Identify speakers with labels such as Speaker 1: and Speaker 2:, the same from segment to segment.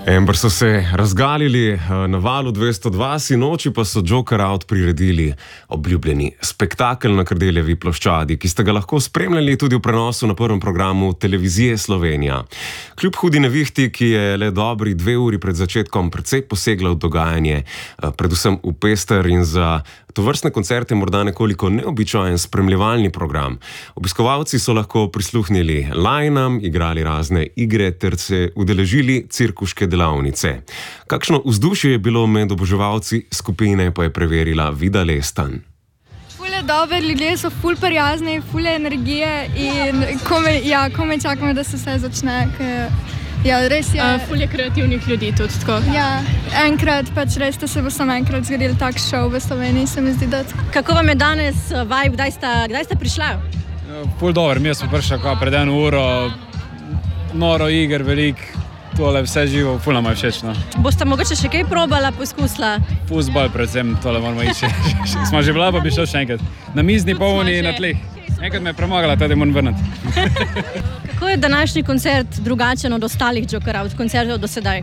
Speaker 1: Amber so se razgalili na Valu 202, sinoči pa so Joker Out priredili obljubljeni spektakel na Kardeljevi ploščadi, ki ste ga lahko spremljali tudi v prenosu na prvem programu Televizije Slovenija. Kljub hudi nevihti, ki je le dobri 2 uri pred začetkom precej posegla v dogajanje, predvsem v pester in za tovrstne koncerte morda nekoliko neobičajen spremljevalni program. Obiskovalci so lahko prisluhnili lajnam, igrali razne igre ter se udeležili cirkuške delavnice. Kakšno vzdušje je bilo med oboževalci skupine, pa je preverila Vida Lestan.
Speaker 2: Ful je dober, ljudje so ful prijazni, ful je energije in komaj čakamo, da se vse začne. Res je.
Speaker 3: Ful je kreativnih ljudi tudi tako.
Speaker 2: Ja, enkrat pač res, da se bo samo enkrat zgodil tak šov v Sloveniji, se mi zdi, da...
Speaker 4: Kako vam je danes vibe, kdaj ste prišla?
Speaker 5: Ful dober, mi smo prišli pred 1 uro, noro iger, velik, tole vse živo, ful nam je všeč.
Speaker 4: Boste mogoče še kaj probala, poskusila?
Speaker 5: Fuzbol predvsem, tole moramo ići. Smo že bila, pa bi šel še enkrat. Na mizni polni na tleh. Enkrat me je premagala, tudi moram vrniti.
Speaker 4: Kako je današnji koncert drugačen od ostalih Joker Out koncertov do sedaj?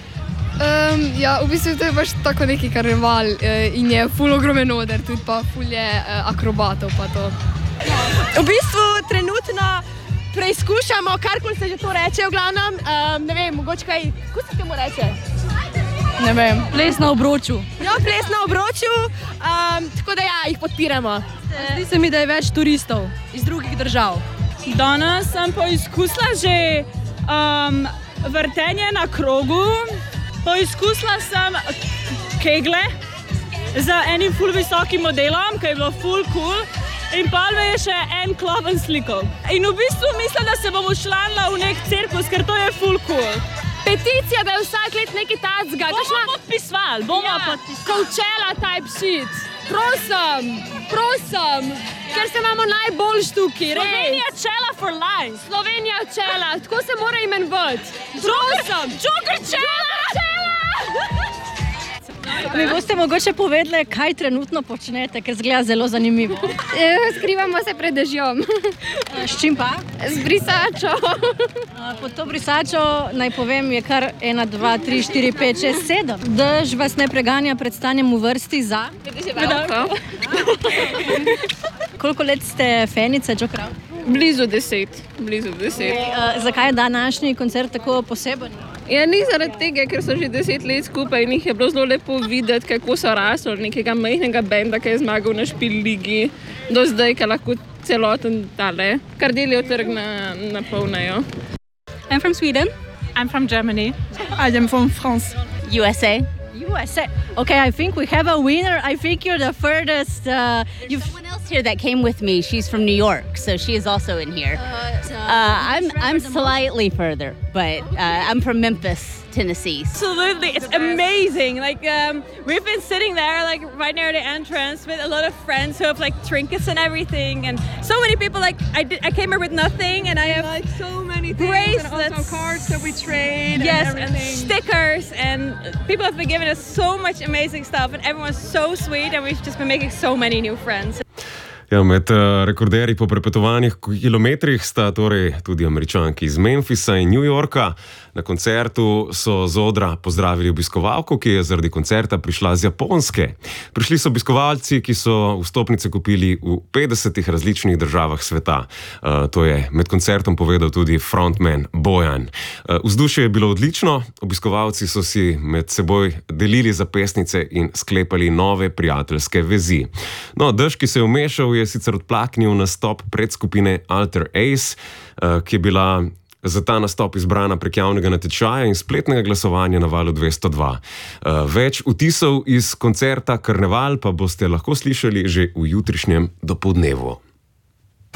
Speaker 2: V bistvu to je baš tako neki karneval in je ful ogromen oder, tudi pa ful je akrobatov pa to.
Speaker 3: V bistvu trenutno preizkušamo, karkoli se že to reče v glavnem, ne vem, mogoče kaj, kako se temu reče? Ne vem.
Speaker 4: Ples na obroču.
Speaker 3: Ja, ples na obroču, tako da ja, jih podpiramo.
Speaker 4: Zdi se mi, da je več turistov iz drugih držav.
Speaker 6: Danes sem poizkusila že vrtenje na krogu, poizkusila sem kegle z enim ful visokim modelom, ki je bilo ful cool, in pa me je še en kloven slikal. In v bistvu mislim, da se bom včlanila v nek cirkus, ker to je ful cool.
Speaker 3: Peticija, da je vsak let nekaj tacga.
Speaker 6: Bomo podpisvali,
Speaker 3: Coachella type shit. Prosim, ker se imamo najboljš tukaj, res.
Speaker 6: Slovenija Čela for life.
Speaker 3: Slovenija Čela, tako se mora imenovati. Prosim,
Speaker 6: Joker Čela!
Speaker 4: Mi boste mogoče povedali, kaj trenutno počnete, ker zgleda zelo zanimivo.
Speaker 2: Skrivamo se pred dežjem.
Speaker 4: S čim pa?
Speaker 2: Z brisačo.
Speaker 4: Pod to brisačo, naj povem, je kar 1, 2, 3, 4, 5, 6, 7. Dež vas ne preganja pred stanjem v vrsti za? Koliko let ste fanice Joker Out?
Speaker 3: Blizu 10.
Speaker 4: Zakaj je današnji koncert tako poseben?
Speaker 3: Ja, ni zaradi tega, ker so že 10 let skupaj in jih je bilo zelo lepo videti, kako so rasli nekega majhnega benda, ki je zmagal na Špil ligi, do zdaj, ki lahko celoten tale Kardeljev trg napolnijo.
Speaker 6: I'm from Sweden. I'm from Germany. I am from France.
Speaker 4: USA. Okay, I think we have a winner. I think you're the furthest.
Speaker 7: Someone else here that came with me. She's from New York, so she is also in here. I'm slightly further, but I'm from Memphis, Tennessee.
Speaker 6: Absolutely, it's amazing. We've been sitting there right near the entrance with a lot of friends who have trinkets and everything, and so many people. I came here with nothing, and I have
Speaker 3: so many things,
Speaker 6: bracelets,
Speaker 3: and also cards that we trade.
Speaker 6: Yes, and stickers, and people have been giving us so much amazing stuff, and everyone's so sweet, and we've just been making so many new friends.
Speaker 1: Ja, med rekorderji po prepetovanih kilometrih sta torej tudi Američanki iz Memphisa in New Yorka. Na koncertu so z odra pozdravili obiskovalko, ki je zaradi koncerta prišla z Japonske. Prišli so obiskovalci, ki so vstopnice kupili v 50 različnih državah sveta. To je med koncertom povedal tudi frontman Bojan. Vzdušje je bilo odlično, obiskovalci so si med seboj delili zapestnice in sklepali nove prijateljske vezi. No, dež, ki se je vmešal, je sicer odplaknil nastop predskupine Alter Ace, ki je bila za ta nastop izbrana prek javnega natečaja in spletnega glasovanja na Valu 202. Več vtisov iz koncerta Karneval pa boste lahko slišali že v jutrišnjem dopoldnevu.